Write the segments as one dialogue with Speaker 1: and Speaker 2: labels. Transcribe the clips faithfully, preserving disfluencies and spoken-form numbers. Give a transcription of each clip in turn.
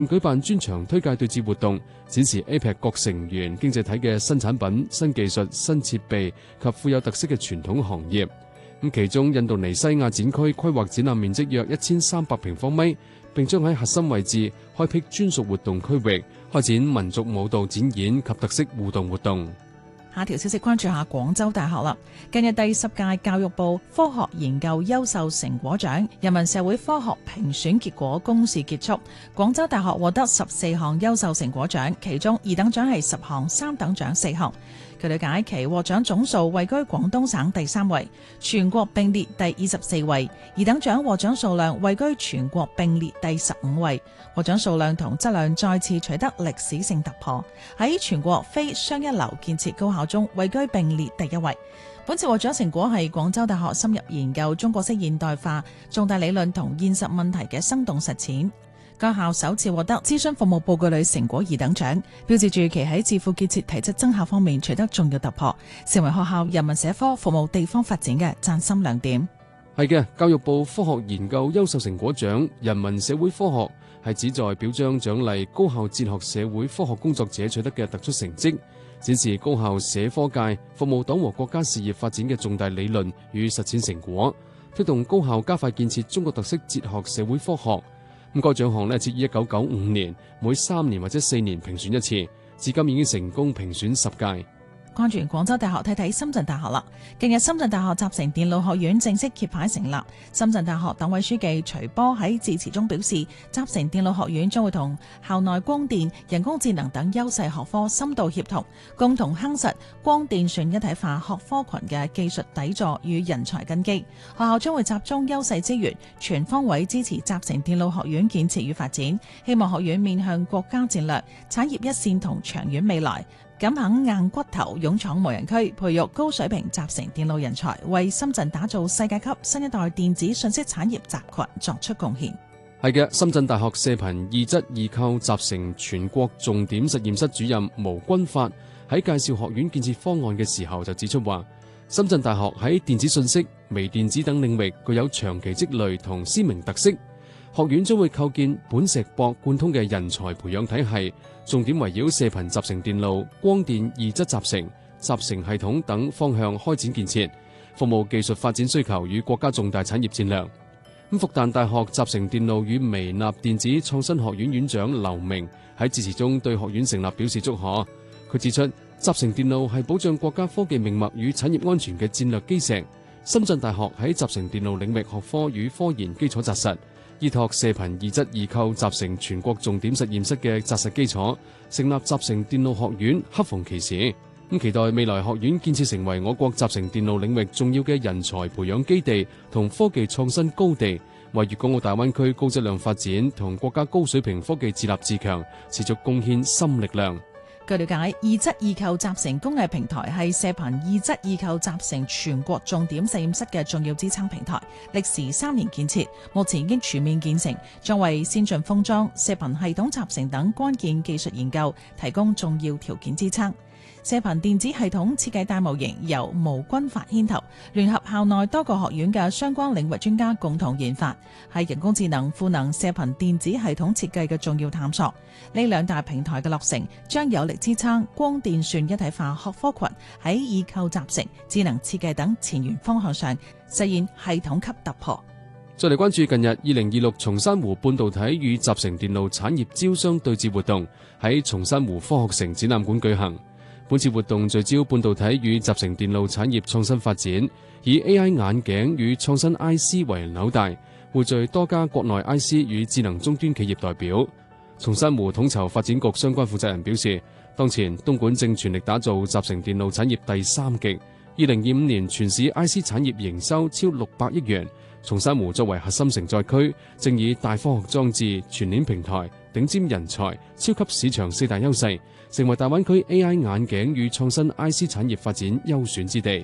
Speaker 1: 舉辦專場推介對接活動，展示 A P E C 各成員經濟體嘅新產品、新技術、新設備及富有特色嘅傳統行業。咁其中，印度尼西亞展區規劃展覽面積約一千三百平方米，並將喺核心位置開闢專屬活動區域，開展民族舞蹈展演及特色互動活動。
Speaker 2: 下條消息關注下廣州大學啦。近日第十屆教育部科學研究優秀成果獎人民社會科學評選結果公示結束，廣州大學獲得十四項優秀成果獎，其中二等獎係十項，三等獎四項。據了解，其獲獎總數位居廣東省第三位，全國並列第二十四位；二等獎獲獎數量位居全國並列第十五位，獲獎數量同質量再次取得歷史性突破，喺全國非雙一流建設高校中位居並列第一位。本次獲獎成果係廣州大學深入研究中國式現代化重大理論同現實問題嘅生動實踐。該校首次獲得諮詢服務報告類成果二等獎，標誌住其喺智庫建設體質增效方面取得重要突破，成為學校人民社科服務地方發展嘅嶄新亮點。
Speaker 1: 係嘅，教育部科學研究優秀成果獎人民社會科學係旨在表彰獎勵高校哲學社會科學工作者取得嘅突出成績，展示高校社科界服務黨和國家事業發展嘅重大理論與實踐成果，推動高校加快建設中國特色哲學社會科學。咁該獎項咧設於一九九五年，每三年或者四年評選一次，至今已經成功評選十屆。
Speaker 2: 關注廣州大學，睇睇深圳大學啦。近日深圳大學集成電路學院正式揭牌成立。深圳大學黨委書記徐波喺致辭中表示，集成電路學院將會同校內光電、人工智能等優勢學科深度協同，共同夯實光電算一體化學科群嘅技術底座與人才根基。學校將會集中優勢資源，全方位支持集成電路學院建設與發展，希望學院面向國家戰略、產業一線同長遠未來，敢肯硬骨頭勇闖無人區，培育高水平集成電路人才，為深圳打造世界級新一代電子信息產業集群作出貢獻。
Speaker 1: 係嘅，深圳大學射頻二質二構集成全國重點實驗室主任毛軍發喺介紹學院建設方案嘅時候就指出話，深圳大學喺電子信息、微電子等領域具有長期積累同鮮明特色。學院將會構建本碩博貫通嘅人才培養體系，重點圍繞射頻集成電路、光電二質集成、集成系統等方向開展建設，服務技術發展需求與國家重大產業戰略。咁復旦大學集成電路與微納電子創新學院院長劉明喺致辭中對學院成立表示祝賀。佢指出，集成電路係保障國家科技命脈與產業安全嘅戰略基石。深圳大學喺集成電路領域學科與科研基礎紮實，依託射頻二質二構集成全國重點實驗室嘅紮實基礎，成立集成電路學院，恰逢其時。咁期待未來學院建設成為我國集成電路領域重要嘅人才培養基地同科技創新高地，為粵港澳大灣區高質量發展同國家高水平科技自立自強持續貢獻新力量。
Speaker 2: 據了解，二質二構集成工藝平台係射頻二質二構集成全國重點實驗室嘅重要支撐平台，歷時三年建設，目前已經全面建成，將為先進封裝、射頻系統集成等關鍵技術研究提供重要條件支撐。射頻電子系統設計大模型由毛軍發牽頭，聯合校內多個學院嘅相關領域專家共同研發，係人工智能賦能射頻電子系統設計嘅重要探索。呢兩大平台嘅落成，將有力支撐光電算一體化學科群喺二構集成、智能設計等前沿方向上實現系統級突破。
Speaker 1: 再嚟關注近日二零二六松山湖半導體與集成電路產業招商對接活動喺松山湖科學城展覽館舉行。本次活動聚焦半導體與集成電路產業創新發展，以 A I 眼鏡與創新 I C 為紐帶，匯聚多家國內 I C 與智能終端企業代表。松山湖統籌發展局相關負責人表示，當前東莞正全力打造集成電路產業第三極，二零二五年全市 I C 產業營收超六百億元。松山湖作為核心承載區，正以大科學裝置、全鏈平台、頂尖人才、超級市場四大優勢，成為大灣區 A I 眼鏡與創新 I C 產業發展優選之地。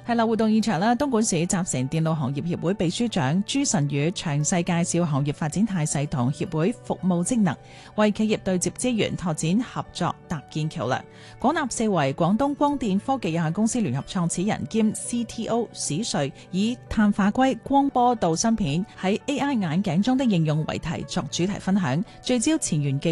Speaker 2: 係啦，活動現場啦，東莞市集成電路行業協會秘書長朱晨宇詳細介紹行業發展態勢同協會服務職能，為企業對接資源、拓展合作、搭建橋梁。廣納四維廣東光電科技有限公司聯合創始人兼 C T O 史瑞以碳化硅光波導芯片喺 A I 眼鏡中的應用為題作主題分享，聚焦前沿技